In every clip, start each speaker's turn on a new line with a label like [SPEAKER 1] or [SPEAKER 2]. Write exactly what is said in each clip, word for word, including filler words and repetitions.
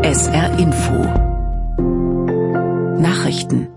[SPEAKER 1] S R Info Nachrichten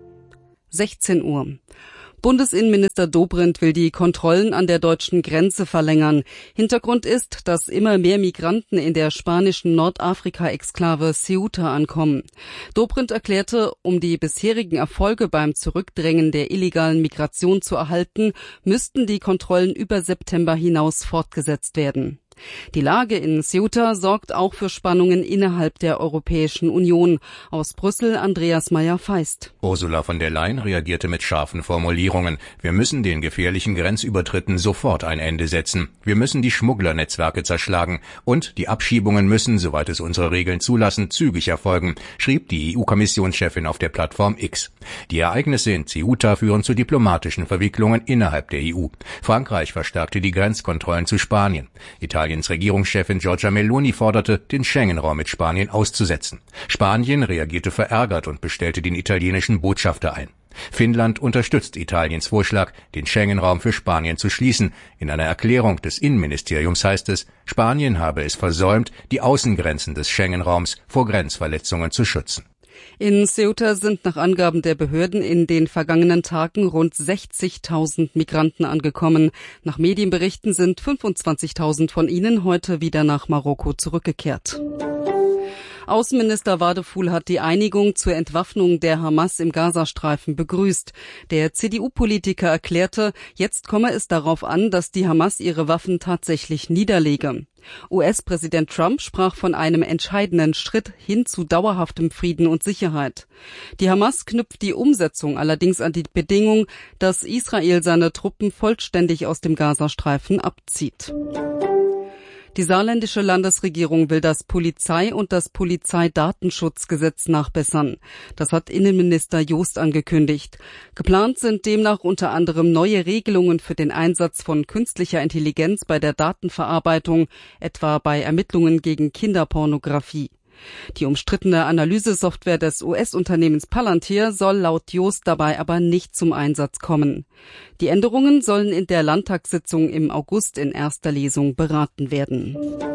[SPEAKER 2] sechzehn Uhr. Bundesinnenminister Dobrindt will die Kontrollen an der deutschen Grenze verlängern. Hintergrund ist, dass immer mehr Migranten in der spanischen Nordafrika-Exklave Ceuta ankommen. Dobrindt erklärte, um die bisherigen Erfolge beim Zurückdrängen der illegalen Migration zu erhalten, müssten die Kontrollen über September hinaus fortgesetzt werden. Die Lage in Ceuta sorgt auch für Spannungen innerhalb der Europäischen Union. Aus Brüssel Andreas Meyer-Feist.
[SPEAKER 3] Ursula von der Leyen reagierte mit scharfen Formulierungen. Wir müssen den gefährlichen Grenzübertritten sofort ein Ende setzen. Wir müssen die Schmugglernetzwerke zerschlagen. Und die Abschiebungen müssen, soweit es unsere Regeln zulassen, zügig erfolgen, schrieb die E U-Kommissionschefin auf der Plattform X. Die Ereignisse in Ceuta führen zu diplomatischen Verwicklungen innerhalb der E U. Frankreich verstärkte die Grenzkontrollen zu Spanien. Italiens Regierungschefin Giorgia Meloni forderte, den Schengen-Raum mit Spanien auszusetzen. Spanien reagierte verärgert und bestellte den italienischen Botschafter ein. Finnland unterstützt Italiens Vorschlag, den Schengen-Raum für Spanien zu schließen. In einer Erklärung des Innenministeriums heißt es, Spanien habe es versäumt, die Außengrenzen des Schengen-Raums vor Grenzverletzungen zu schützen.
[SPEAKER 2] In Ceuta sind nach Angaben der Behörden in den vergangenen Tagen rund sechzigtausend Migranten angekommen. Nach Medienberichten sind fünfundzwanzigtausend von ihnen heute wieder nach Marokko zurückgekehrt. Außenminister Wadefuhl hat die Einigung zur Entwaffnung der Hamas im Gazastreifen begrüßt. Der C D U-Politiker erklärte, jetzt komme es darauf an, dass die Hamas ihre Waffen tatsächlich niederlege. U S-Präsident Trump sprach von einem entscheidenden Schritt hin zu dauerhaftem Frieden und Sicherheit. Die Hamas knüpft die Umsetzung allerdings an die Bedingung, dass Israel seine Truppen vollständig aus dem Gazastreifen abzieht. Die saarländische Landesregierung will das Polizei- und das Polizeidatenschutzgesetz nachbessern. Das hat Innenminister Joost angekündigt. Geplant sind demnach unter anderem neue Regelungen für den Einsatz von künstlicher Intelligenz bei der Datenverarbeitung, etwa bei Ermittlungen gegen Kinderpornografie. Die umstrittene Analysesoftware des U S-Unternehmens Palantir soll laut Joost dabei aber nicht zum Einsatz kommen. Die Änderungen sollen in der Landtagssitzung im August in erster Lesung beraten werden.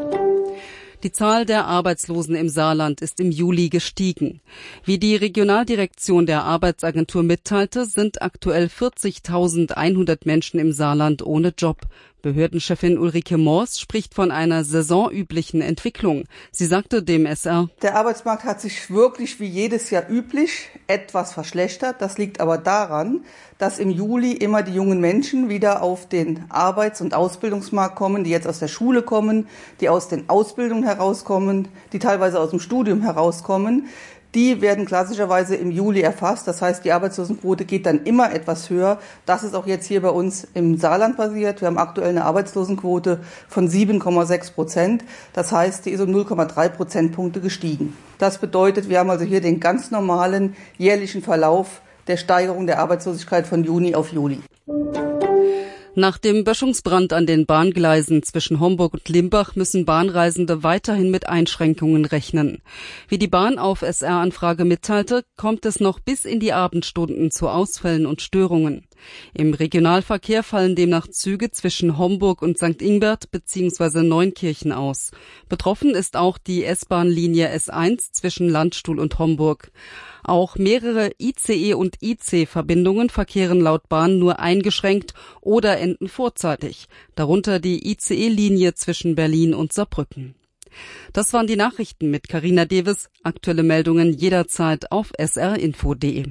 [SPEAKER 2] Die Zahl der Arbeitslosen im Saarland ist im Juli gestiegen. Wie die Regionaldirektion der Arbeitsagentur mitteilte, sind aktuell vierzigtausendeinhundert Menschen im Saarland ohne Job. Behördenchefin Ulrike Moors spricht von einer saisonüblichen Entwicklung. Sie sagte dem S R:
[SPEAKER 4] Der Arbeitsmarkt hat sich wirklich wie jedes Jahr üblich etwas verschlechtert. Das liegt aber daran, dass im Juli immer die jungen Menschen wieder auf den Arbeits- und Ausbildungsmarkt kommen, die jetzt aus der Schule kommen, die aus den Ausbildungen herauskommen, die teilweise aus dem Studium herauskommen. Die werden klassischerweise im Juli erfasst. Das heißt, die Arbeitslosenquote geht dann immer etwas höher. Das ist auch jetzt hier bei uns im Saarland passiert. Wir haben aktuell eine Arbeitslosenquote von sieben Komma sechs Prozent. Das heißt, die ist um null Komma drei Prozentpunkte gestiegen. Das bedeutet, wir haben also hier den ganz normalen jährlichen Verlauf der Steigerung der Arbeitslosigkeit von Juni auf Juli.
[SPEAKER 2] Nach dem Böschungsbrand an den Bahngleisen zwischen Homburg und Limbach müssen Bahnreisende weiterhin mit Einschränkungen rechnen. Wie die Bahn auf S R-Anfrage mitteilte, kommt es noch bis in die Abendstunden zu Ausfällen und Störungen. Im Regionalverkehr fallen demnach Züge zwischen Homburg und Sankt Ingbert bzw. Neunkirchen aus. Betroffen ist auch die S-Bahn-Linie S eins zwischen Landstuhl und Homburg. Auch mehrere I C E- und I C-Verbindungen verkehren laut Bahn nur eingeschränkt oder enden vorzeitig, darunter die I C E-Linie zwischen Berlin und Saarbrücken. Das waren die Nachrichten mit Carina Deves. Aktuelle Meldungen jederzeit auf s r info punkt d e.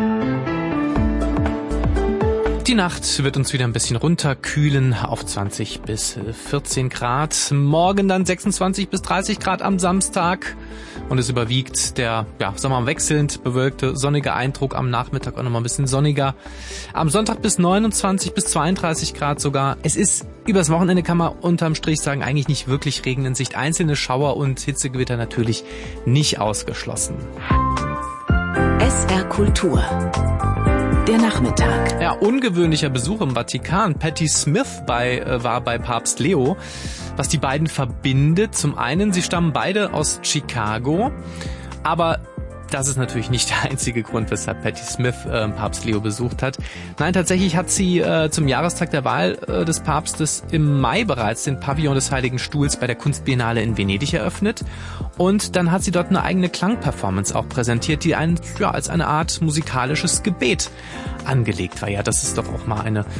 [SPEAKER 5] Die Nacht wird uns wieder ein bisschen runterkühlen auf zwanzig bis vierzehn Grad. Morgen dann sechsundzwanzig bis dreißig Grad am Samstag. Und es überwiegt der, ja, sagen wir mal, wechselnd bewölkte, sonnige Eindruck. Am Nachmittag auch nochmal ein bisschen sonniger. Am Sonntag bis neunundzwanzig bis zweiunddreißig Grad sogar. Es ist übers Wochenende, kann man unterm Strich sagen, eigentlich nicht wirklich Regen in Sicht. Einzelne Schauer und Hitzegewitter natürlich nicht ausgeschlossen.
[SPEAKER 1] S R Kultur. Der Nachmittag.
[SPEAKER 5] Ja, ungewöhnlicher Besuch im Vatikan. Patti Smith bei, äh, war bei Papst Leo. Was die beiden verbindet, zum einen, sie stammen beide aus Chicago, aber das ist natürlich nicht der einzige Grund, weshalb Patti Smith äh, Papst Leo besucht hat. Nein, tatsächlich hat sie äh, zum Jahrestag der Wahl äh, des Papstes im Mai bereits den Pavillon des Heiligen Stuhls bei der Kunstbiennale in Venedig eröffnet. Und dann hat sie dort eine eigene Klangperformance auch präsentiert, die ein, ja, als eine Art musikalisches Gebet angelegt war. Ja, das ist doch auch mal eine